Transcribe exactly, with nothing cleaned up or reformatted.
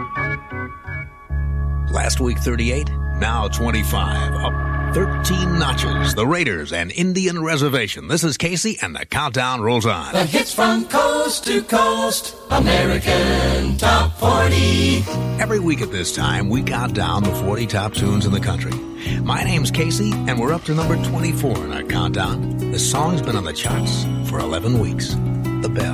Last week, thirty-eight. Now twenty-five. Up thirteen notches. The Raiders and Indian Reservation. This is Casey, and the countdown rolls on. The hits from coast to coast. American Top forty. Every week at this time, we count down the forty top tunes in the country. My name's Casey, and we're up to number twenty-four in our countdown. The song's been on the charts for eleven weeks. The Bell.